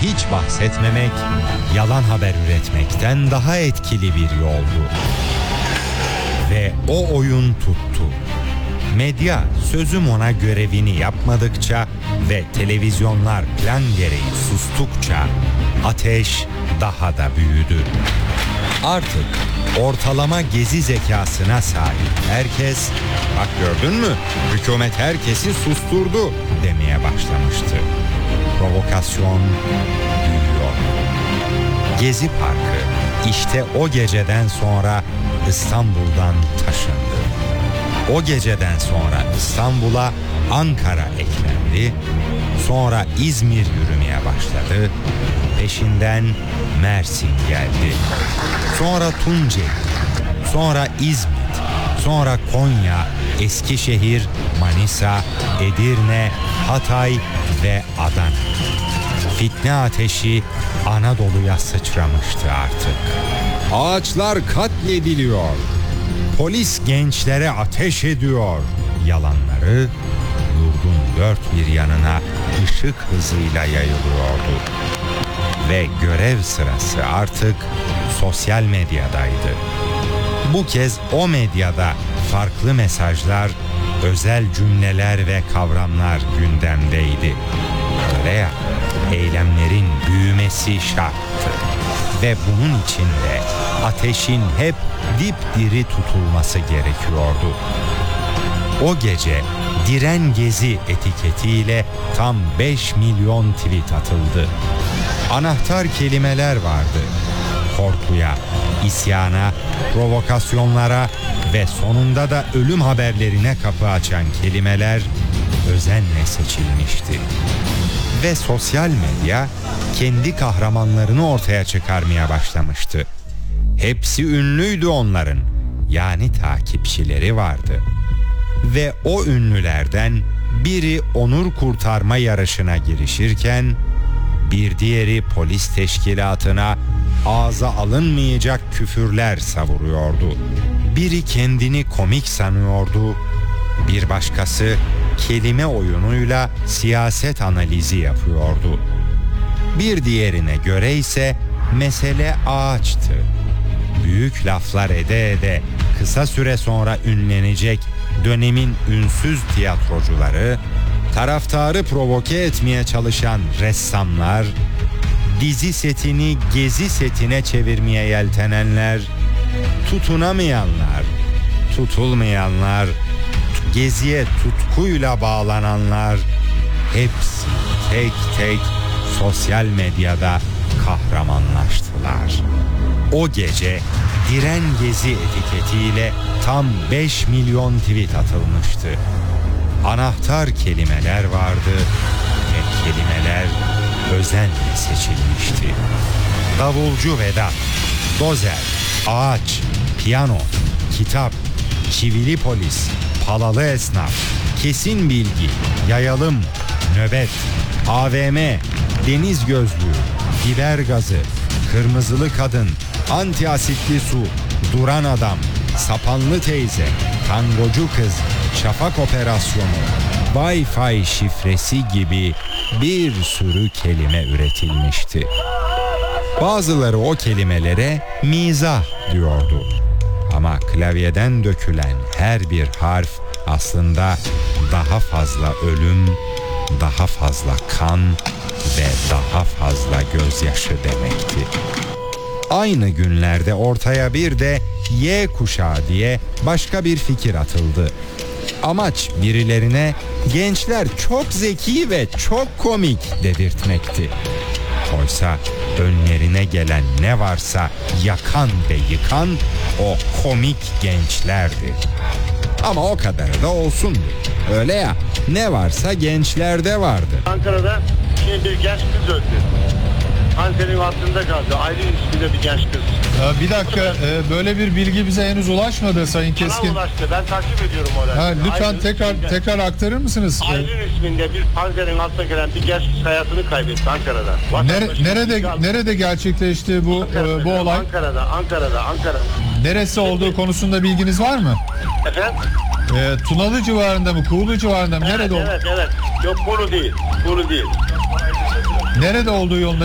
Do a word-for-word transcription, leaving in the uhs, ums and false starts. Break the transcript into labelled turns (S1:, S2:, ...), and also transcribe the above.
S1: hiç bahsetmemek, yalan haber üretmekten daha etkili bir yoldu. Ve o oyun tuttu. Medya sözüm ona görevini yapmadıkça ve televizyonlar plan gereği sustukça ateş daha da büyüdü. Artık ortalama gezi zekasına sahip herkes, bak gördün mü, hükümet herkesi susturdu demeye başlamıştı. Provokasyon büyüyor. Gezi Parkı işte o geceden sonra İstanbul'dan taşındı. O geceden sonra İstanbul'a Ankara eklendi. Sonra İzmir yürümeye başladı. Peşinden Mersin geldi. Sonra Tunceli, sonra İzmit, sonra Konya, Eskişehir, Manisa, Edirne, Hatay ve Adana. Fitne ateşi Anadolu'ya sıçramıştı artık. Ağaçlar katlediliyor. Polis gençlere ateş ediyor. Yalanları yurdun dört bir yanına ışık hızıyla yayılıyordu. Ve görev sırası artık sosyal medyadaydı. Bu kez o medyada farklı mesajlar, özel cümleler ve kavramlar gündemdeydi. Öyle ya, eylemlerin büyümesi şarttı. Ve bunun için de ateşin hep dipdiri tutulması gerekiyordu. O gece Diren Gezi etiketiyle tam beş milyon tweet atıldı. Anahtar kelimeler vardı. Korkuya, isyana, provokasyonlara ve sonunda da ölüm haberlerine kapı açan kelimeler özenle seçilmişti. Ve sosyal medya kendi kahramanlarını ortaya çıkarmaya başlamıştı. Hepsi ünlüydü onların, yani takipçileri vardı. Ve o ünlülerden biri onur kurtarma yarışına girişirken bir diğeri polis teşkilatına ağza alınmayacak küfürler savuruyordu. Biri kendini komik sanıyordu, bir başkası kelime oyunuyla siyaset analizi yapıyordu. Bir diğerine göre ise mesele ağaçtı. Büyük laflar ede ede kısa süre sonra ünlenecek dönemin ünsüz tiyatrocuları, taraftarı provoke etmeye çalışan ressamlar, dizi setini gezi setine çevirmeye yeltenenler, tutunamayanlar, tutulmayanlar, geziye tutkuyla bağlananlar, hepsi tek tek sosyal medyada kahramanlaştılar. O gece Diren Gezi etiketiyle tam beş milyon tweet atılmıştı. Anahtar kelimeler vardı ve kelimeler özenle seçilmişti. Davulcu Vedat, dozer, ağaç, piyano, kitap, çivili polis, palalı esnaf, kesin bilgi, yayalım, nöbet, A V M, deniz gözlüğü, biber gazı, kırmızılı kadın, anti asitli su, duran adam, sapanlı teyze, tangocu kız, şafak operasyonu, Wi-Fi şifresi gibi bir sürü kelime üretilmişti. Bazıları o kelimelere mizah diyordu. Ama klavyeden dökülen her bir harf aslında daha fazla ölüm, daha fazla kan ve daha fazla gözyaşı demekti. Aynı günlerde ortaya bir de Y kuşağı diye başka bir fikir atıldı. Amaç birilerine gençler çok zeki ve çok komik dedirtmekti. Oysa önlerine gelen ne varsa yakan ve yıkan o komik gençlerdi. Ama o kadar da olsundu. Öyle ya, ne varsa gençlerde vardı.
S2: Ankara'da şimdi bir genç kız öldü. Kanserin altında kaldı. Aylin isminde bir genç kız.
S3: Ee, bir dakika, e, böyle bir bilgi bize henüz ulaşmadı Sayın Keskin.
S2: Bana ulaştı. Ben takip ediyorum orayı.
S3: Ha, lütfen
S2: Aylin
S3: tekrar
S2: isminde,
S3: tekrar aktarır mısınız?
S2: Aylin isminde bir kanserin altına gelen bir genç kız hayatını kaybetti Ankara'da.
S3: Nere, nerede nerede gerçekleşti bu e, bu olay?
S2: Ankara'da, Ankara'da, Ankara'da.
S3: Neresi olduğu konusunda bilginiz var mı?
S2: Efendim?
S3: E, Tunalı civarında mı, Kuğulu civarında mı?
S2: Evet,
S3: Nerede oldu?
S2: evet, evet. Yok, Kuru değil. Kuru değil.
S3: Nerede olduğu yolunda